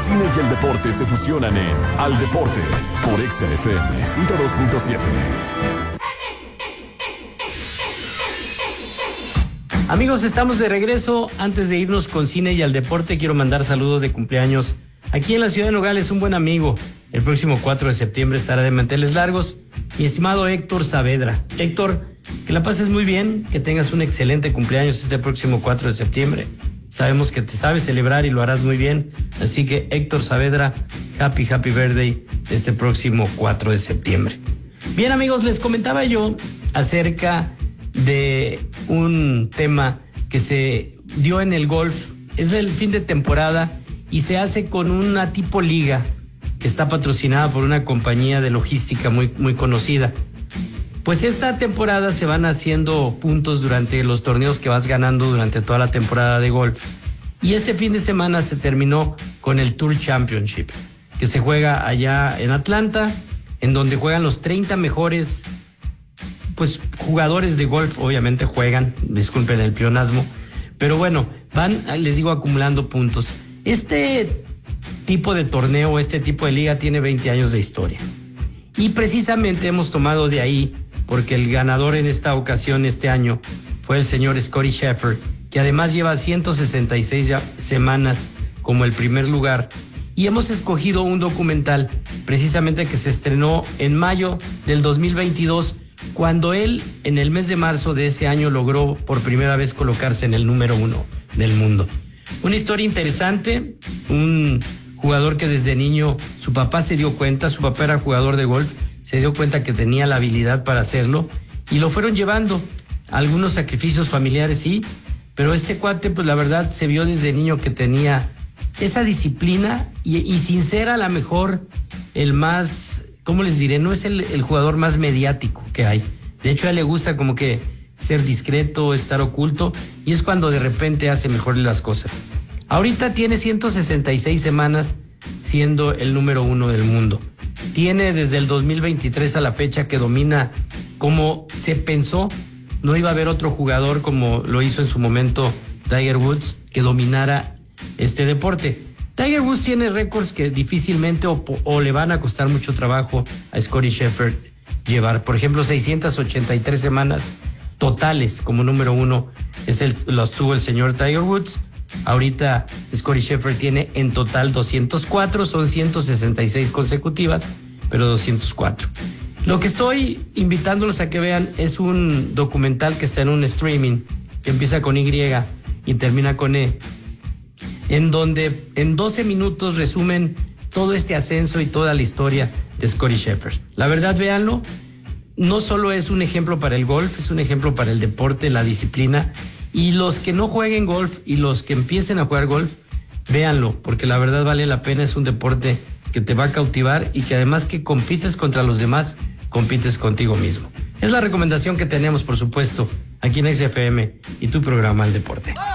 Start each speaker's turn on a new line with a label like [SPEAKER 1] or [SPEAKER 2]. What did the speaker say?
[SPEAKER 1] cine y el deporte se fusionan en Al Deporte por Exa FM 102.7.
[SPEAKER 2] Amigos, estamos de regreso. Antes de irnos con cine y al deporte, quiero mandar saludos de cumpleaños. Aquí en la ciudad de Nogales, un buen amigo. El próximo 4 de septiembre estará de manteles largos. Mi estimado Héctor Saavedra. Héctor, que la pases muy bien, que tengas un excelente cumpleaños este próximo 4 de septiembre. Sabemos que te sabes celebrar y lo harás muy bien. Así que, Héctor Saavedra, happy birthday este próximo 4 de septiembre. Bien, amigos, les comentaba yo acerca de un tema que se dio en el golf. Es el fin de temporada y se hace con una tipo liga que está patrocinada por una compañía de logística muy conocida. Pues esta temporada se van haciendo puntos durante los torneos que vas ganando durante toda la temporada de golf. Y este fin de semana se terminó con el Tour Championship, que se juega allá en Atlanta, en donde juegan los 30 mejores pues jugadores de golf. Obviamente juegan, disculpen el pleonasmo, pero bueno, van, les digo, acumulando puntos. Este tipo de torneo, este tipo de liga tiene 20 años de historia. Y precisamente hemos tomado de ahí, porque el ganador en esta ocasión, este año, fue el señor Scottie Scheffler, que además lleva 166 semanas como el primer lugar. Y hemos escogido un documental, precisamente que se estrenó en mayo del 2022, cuando él, en el mes de marzo de ese año, logró por primera vez colocarse en el número 1 del mundo. Una historia interesante, un jugador que desde niño su papá se dio cuenta, su papá era jugador de golf, se dio cuenta que tenía la habilidad para hacerlo y lo fueron llevando. Algunos sacrificios familiares sí, pero este cuate pues la verdad se vio desde niño que tenía esa disciplina y sin ser a lo mejor el más, ¿cómo les diré? No es el jugador más mediático que hay. De hecho a él le gusta como que ser discreto, estar oculto, y es cuando de repente hace mejor las cosas. Ahorita tiene 166 semanas siendo el número 1 del mundo. Tiene desde el 2023 a la fecha que domina como se pensó. No iba a haber otro jugador como lo hizo en su momento Tiger Woods que dominara este deporte. Tiger Woods tiene récords que difícilmente o le van a costar mucho trabajo a Scottie Scheffler llevar. Por ejemplo, 683 semanas totales como número 1 los tuvo el señor Tiger Woods. Ahorita Scottie Scheffler tiene en total 204, son 166 consecutivas, pero 204. Lo que estoy invitándolos a que vean es un documental que está en un streaming, que empieza con Y y termina con E, en donde en 12 minutos resumen todo este ascenso y toda la historia de Scottie Scheffler. La verdad, véanlo. No solo es un ejemplo para el golf, es un ejemplo para el deporte, la disciplina. Y los que no jueguen golf y los que empiecen a jugar golf, véanlo, porque la verdad vale la pena. Es un deporte que te va a cautivar y que además que compites contra los demás, compites contigo mismo. Es la recomendación que tenemos, por supuesto, aquí en XFM y tu programa El Deporte.